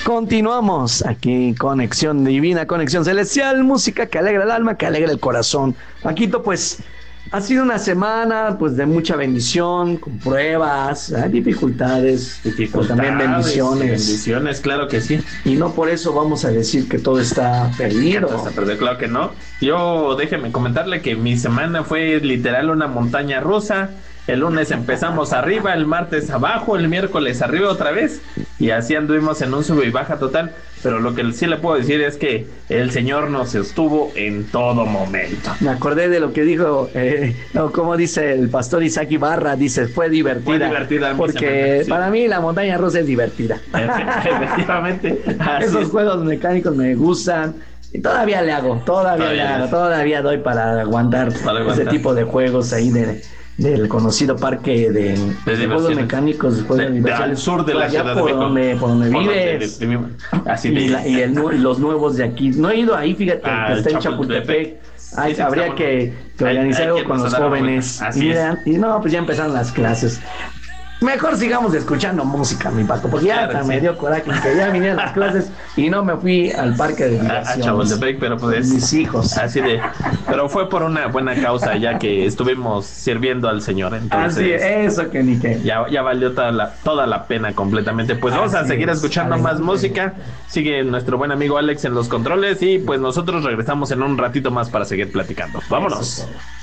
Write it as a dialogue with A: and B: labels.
A: Continuamos aquí, conexión divina, conexión celestial, música que alegra el alma, que alegra el corazón. Paquito, pues ha sido una semana pues de mucha bendición, con pruebas, hay dificultades, pero también bendiciones.
B: Bendiciones, claro que sí.
A: Y no por eso vamos a decir que todo está perdido.
B: Hasta perder, claro que no. Yo déjeme comentarle que mi semana fue literal una montaña rusa. El lunes empezamos arriba, el martes abajo, el miércoles arriba otra vez. Y así anduvimos en un sube y baja total. Pero lo que sí le puedo decir es que el Señor nos estuvo en todo momento.
A: Me acordé de lo que dijo, como dice el pastor Isaac Ibarra, dice, fue divertida.
B: Fue divertida.
A: Porque
B: sí,
A: para mí la montaña rusa es divertida.
B: Efectivamente.
A: Esos juegos mecánicos me gustan. Y todavía le hago, todavía doy para aguantar ese tipo de juegos ahí del conocido parque de juegos mecánicos
B: al sur de la ciudad
A: por
B: de
A: donde vives.
B: Así
A: Los nuevos de aquí. No he ido ahí, fíjate, que está en Chapultepec. Habría que organizar algo con los jóvenes. Y no, pues ya empezaron las clases. Mejor sigamos escuchando música, mi Paco, porque ya me dio coraje que ya vinieron las clases y no me fui al parque de diversiones.
B: A Chapultepec, pero pues
A: mis hijos.
B: Así pero fue por una buena causa, ya que estuvimos sirviendo al Señor. Entonces,
A: así eso que ni que.
B: Ya valió toda la pena completamente. Pues vamos a seguir escuchando más música. Sigue nuestro buen amigo Alex en los controles y pues nosotros regresamos en un ratito más para seguir platicando. Vámonos.